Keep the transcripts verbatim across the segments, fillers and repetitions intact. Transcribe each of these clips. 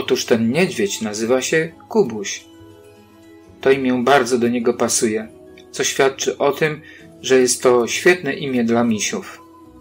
Otóż ten niedźwiedź nazywa się Kubuś. To imię bardzo do niego pasuje, co świadczy o tym, że jest to świetne imię dla misiów.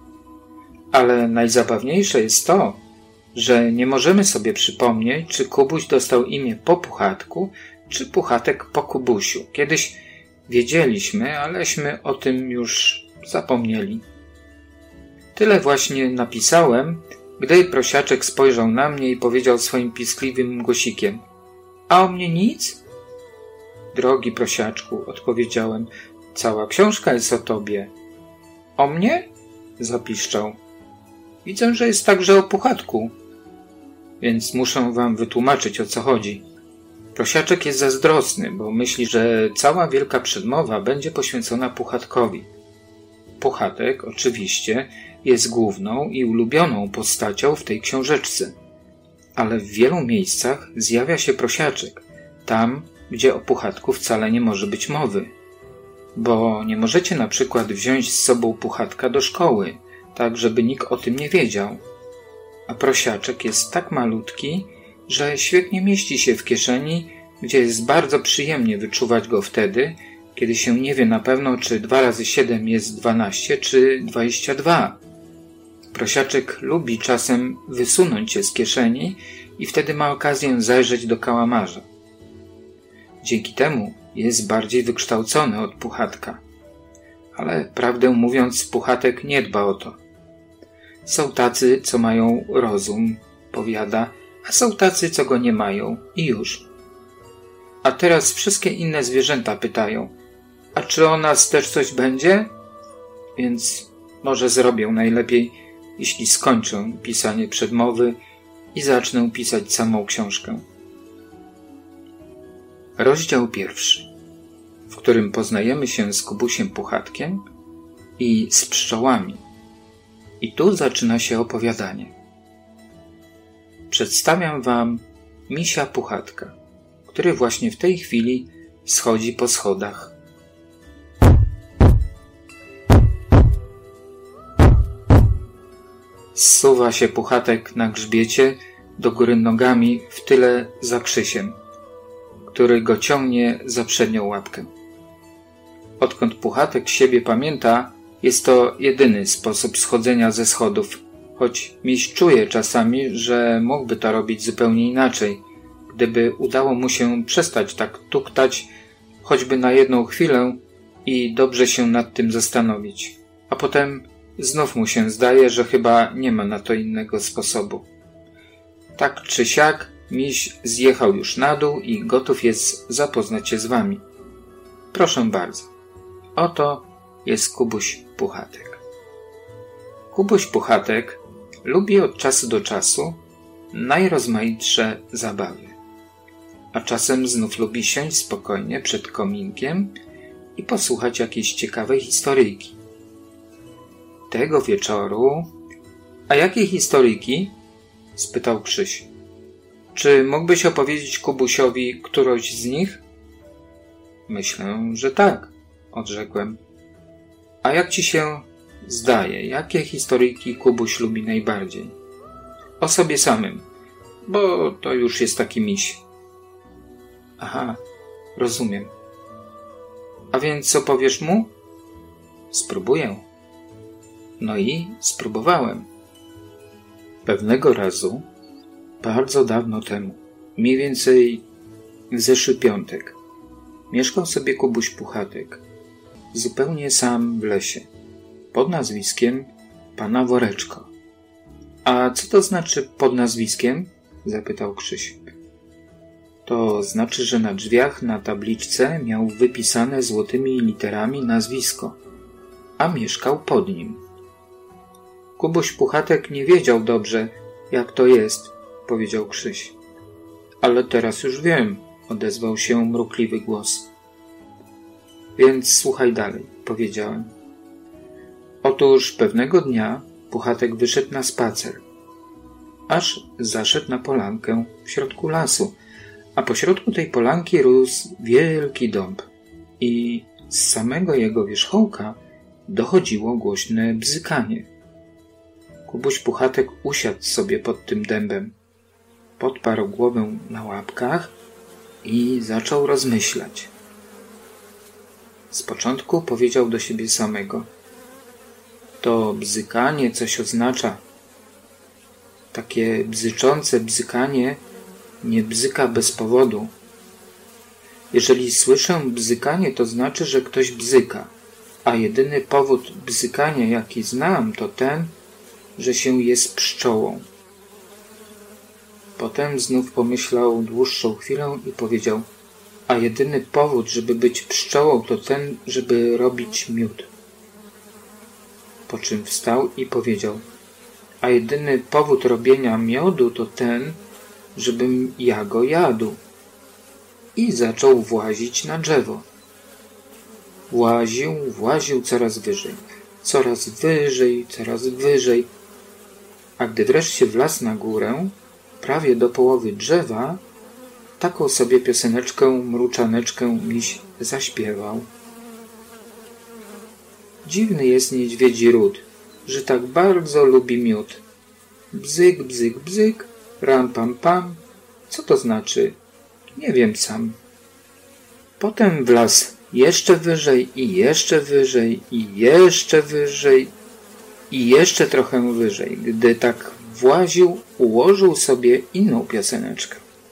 Ale najzabawniejsze jest to, że nie możemy sobie przypomnieć, czy Kubuś dostał imię po Puchatku, czy Puchatek po Kubusiu. Kiedyś wiedzieliśmy, aleśmy o tym już zapomnieli. Tyle właśnie napisałem, gdy prosiaczek spojrzał na mnie i powiedział swoim piskliwym głosikiem: a o mnie nic? Drogi prosiaczku, odpowiedziałem, cała książka jest o tobie. O mnie? Zapiszczał. Widzę, że jest także o Puchatku. Więc muszę wam wytłumaczyć, o co chodzi. Prosiaczek jest zazdrosny, bo myśli, że cała wielka przedmowa będzie poświęcona Puchatkowi. Puchatek, oczywiście, jest główną i ulubioną postacią w tej książeczce. Ale w wielu miejscach zjawia się prosiaczek, tam, gdzie o Puchatku wcale nie może być mowy. Bo nie możecie na przykład wziąć z sobą Puchatka do szkoły, tak żeby nikt o tym nie wiedział. A prosiaczek jest tak malutki, że świetnie mieści się w kieszeni, gdzie jest bardzo przyjemnie wyczuwać go wtedy, kiedy się nie wie na pewno, czy dwa razy siedem jest dwanaście, czy dwadzieścia dwa. Prosiaczek lubi czasem wysunąć się z kieszeni i wtedy ma okazję zajrzeć do kałamarza. Dzięki temu jest bardziej wykształcony od Puchatka. Ale prawdę mówiąc, Puchatek nie dba o to. Są tacy, co mają rozum, powiada, a są tacy, co go nie mają i już. A teraz wszystkie inne zwierzęta pytają, a czy o nas też coś będzie? Więc może zrobię najlepiej, jeśli skończę pisanie przedmowy i zacznę pisać samą książkę. Rozdział pierwszy, w którym poznajemy się z Kubusiem Puchatkiem i z pszczołami. I tu zaczyna się opowiadanie. Przedstawiam wam misia Puchatka, który właśnie w tej chwili schodzi po schodach. Zsuwa się Puchatek na grzbiecie do góry nogami w tyle za Krzysiem, który go ciągnie za przednią łapkę. Odkąd Puchatek siebie pamięta, jest to jedyny sposób schodzenia ze schodów, choć miś czuje czasami, że mógłby to robić zupełnie inaczej, gdyby udało mu się przestać tak tuktać, choćby na jedną chwilę i dobrze się nad tym zastanowić. A potem znów mu się zdaje, że chyba nie ma na to innego sposobu. Tak czy siak, miś zjechał już na dół i gotów jest zapoznać się z wami. Proszę bardzo. Oto jest Kubuś Puchatek. Kubuś Puchatek lubi od czasu do czasu najrozmaitsze zabawy, a czasem znów lubi siąść spokojnie przed kominkiem i posłuchać jakiejś ciekawej historyjki. Tego wieczoru... A jakiej historyjki? Spytał Krzyś. Czy mógłbyś opowiedzieć Kubusiowi którąś z nich? Myślę, że tak, odrzekłem. A jak ci się zdaje, jakie historyjki Kubuś lubi najbardziej? O sobie samym, bo to już jest taki miś. Aha, rozumiem. A więc opowiesz mu? Spróbuję. No i spróbowałem. Pewnego razu, bardzo dawno temu, mniej więcej w zeszły piątek, mieszkał sobie Kubuś Puchatek, zupełnie sam w lesie, pod nazwiskiem pana Woreczko. A co to znaczy pod nazwiskiem? Zapytał Krzyś. To znaczy, że na drzwiach na tabliczce miał wypisane złotymi literami nazwisko, a mieszkał pod nim. Kubuś Puchatek nie wiedział dobrze, jak to jest, powiedział Krzyś. Ale teraz już wiem, odezwał się mrukliwy głos. Więc słuchaj dalej, powiedziałem. Otóż pewnego dnia Puchatek wyszedł na spacer, aż zaszedł na polankę w środku lasu, a po środku tej polanki rósł wielki dąb i z samego jego wierzchołka dochodziło głośne bzykanie. Kubuś Puchatek usiadł sobie pod tym dębem. podparł głowę na łapkach i zaczął rozmyślać. Z początku powiedział do siebie samego: to bzykanie coś oznacza. Takie bzyczące bzykanie nie bzyka bez powodu. Jeżeli słyszę bzykanie, to znaczy, że ktoś bzyka, a jedyny powód bzykania, jaki znam, to ten, że się jest pszczołą. Potem znów pomyślał dłuższą chwilę i powiedział: a jedyny powód, żeby być pszczołą, to ten, żeby robić miód. Po czym wstał i powiedział: a jedyny powód robienia miodu to ten, żebym ja go jadł. I zaczął włazić na drzewo. Właził, właził coraz wyżej, coraz wyżej, coraz wyżej. A gdy wreszcie wlazł na górę, prawie do połowy drzewa, taką sobie pioseneczkę, mruczaneczkę miś zaśpiewał. Dziwny jest niedźwiedzi ród, że tak bardzo lubi miód. Bzyk, bzyk, bzyk, ram, pam, pam. Co to znaczy? Nie wiem sam. Potem wlazł jeszcze wyżej i jeszcze wyżej i jeszcze wyżej i jeszcze trochę wyżej. Gdy tak właził, ułożył sobie inną pioseneczkę.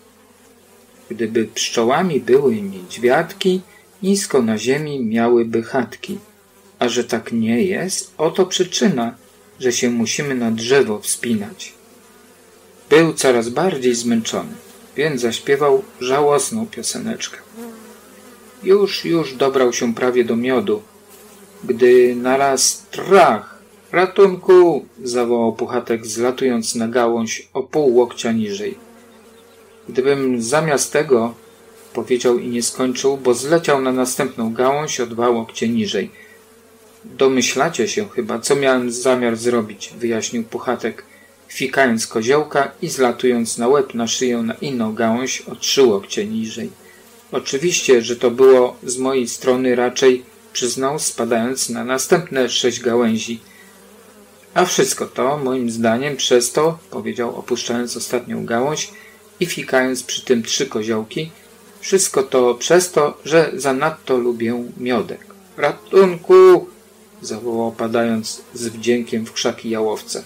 Gdyby pszczołami były niedźwiadki, nisko na ziemi miałyby chatki. A że tak nie jest, oto przyczyna, że się musimy na drzewo wspinać. Był coraz bardziej zmęczony, więc zaśpiewał żałosną pioseneczkę. Już, już dobrał się prawie do miodu, gdy naraz trach! Ratunku! Zawołał Puchatek, zlatując na gałąź o pół łokcia niżej. Gdybym zamiast tego, powiedział i nie skończył, bo zleciał na następną gałąź o dwa łokcie niżej. Domyślacie się chyba, co miałem zamiar zrobić, wyjaśnił Puchatek, fikając koziołka i zlatując na łeb na szyję na inną gałąź o trzy łokcie niżej. Oczywiście, że to było z mojej strony raczej, przyznał, spadając na następne sześć gałęzi. A wszystko to, moim zdaniem, przez to, powiedział, opuszczając ostatnią gałąź i fikając przy tym trzy koziołki, wszystko to przez to, że zanadto lubię miodek. Ratunku! Zawołał, padając z wdziękiem w krzaki jałowce.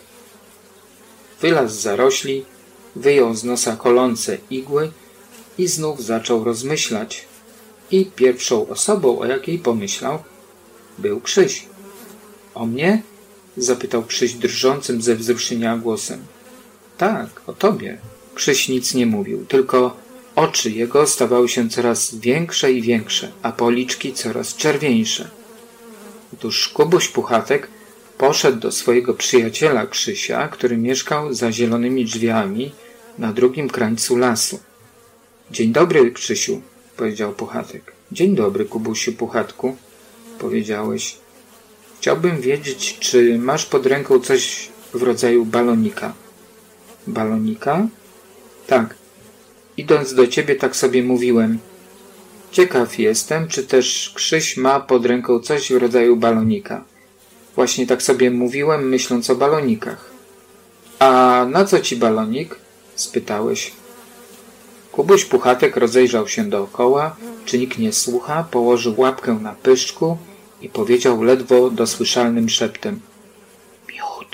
Wylazł z zarośli, wyjął z nosa kolące igły i znów zaczął rozmyślać. I pierwszą osobą, o jakiej pomyślał, był Krzyś. O mnie? Zapytał Krzyś drżącym ze wzruszenia głosem. Tak, o tobie. Krzyś nic nie mówił, tylko oczy jego stawały się coraz większe i większe, a policzki coraz czerwieńsze. Otóż Kubuś Puchatek poszedł do swojego przyjaciela Krzysia, który mieszkał za zielonymi drzwiami na drugim krańcu lasu. Dzień dobry, Krzysiu, powiedział Puchatek. Dzień dobry, Kubusiu Puchatku, powiedziałeś. Chciałbym wiedzieć, czy masz pod ręką coś w rodzaju balonika. Balonika? Tak. Idąc do ciebie, tak sobie mówiłem. Ciekaw jestem, czy też Krzyś ma pod ręką coś w rodzaju balonika. Właśnie tak sobie mówiłem, myśląc o balonikach. A na co ci balonik? Spytałeś. Kubuś Puchatek rozejrzał się dookoła, czy nikt nie słucha, położył łapkę na pyszczku i powiedział ledwo dosłyszalnym szeptem. Miód.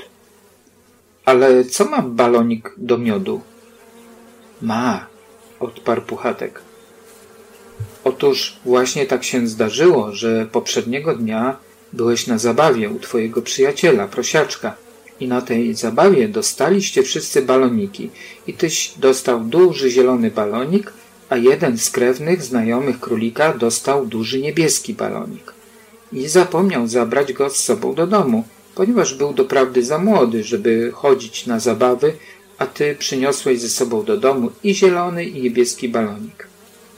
Ale co ma balonik do miodu? Ma, odparł Puchatek. Otóż właśnie tak się zdarzyło, że poprzedniego dnia byłeś na zabawie u twojego przyjaciela, prosiaczka, i na tej zabawie dostaliście wszyscy baloniki i tyś dostał duży zielony balonik, a jeden z krewnych znajomych królika dostał duży niebieski balonik. I zapomniał zabrać go z sobą do domu, ponieważ był doprawdy za młody, żeby chodzić na zabawy, a ty przyniosłeś ze sobą do domu i zielony, i niebieski balonik.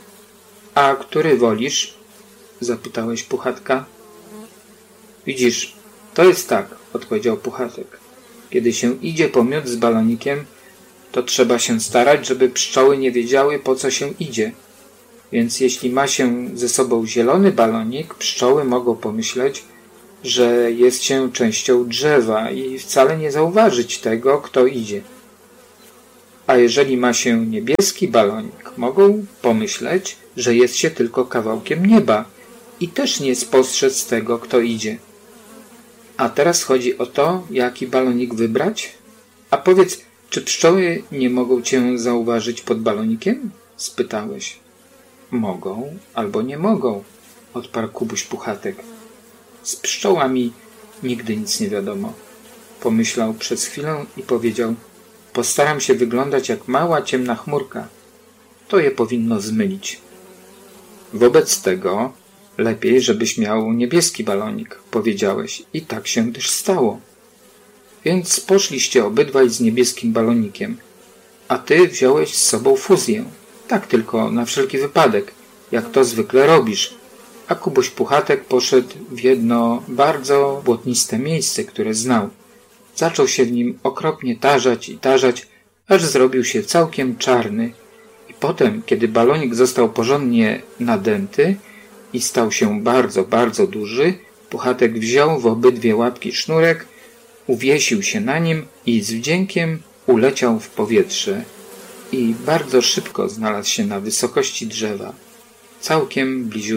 A który wolisz? Zapytałeś Puchatka. Widzisz, to jest tak, odpowiedział Puchatek. Kiedy się idzie po miód z balonikiem, to trzeba się starać, żeby pszczoły nie wiedziały, po co się idzie. Więc jeśli ma się ze sobą zielony balonik, pszczoły mogą pomyśleć, że jest się częścią drzewa i wcale nie zauważyć tego, kto idzie. A jeżeli ma się niebieski balonik, mogą pomyśleć, że jest się tylko kawałkiem nieba i też nie spostrzec tego, kto idzie. A teraz chodzi o to, jaki balonik wybrać? A powiedz, czy pszczoły nie mogą cię zauważyć pod balonikiem? Spytałeś. Mogą albo nie mogą, odparł Kubuś Puchatek. Z pszczołami nigdy nic nie wiadomo. Pomyślał przez chwilę i powiedział: postaram się wyglądać jak mała ciemna chmurka. To je powinno zmylić. Wobec tego lepiej, żebyś miał niebieski balonik, powiedziałeś, i tak się też stało. Więc poszliście obydwaj z niebieskim balonikiem, a ty wziąłeś z sobą fuzję, tak tylko na wszelki wypadek, jak to zwykle robisz. A Kubuś Puchatek poszedł w jedno bardzo błotniste miejsce, które znał. Zaczął się w nim okropnie tarzać i tarzać, aż zrobił się całkiem czarny. I potem, kiedy balonik został porządnie nadęty i stał się bardzo, bardzo duży, Puchatek wziął w obydwie łapki sznurek, uwiesił się na nim i z wdziękiem uleciał w powietrze i bardzo szybko znalazł się na wysokości drzewa, całkiem bliziutko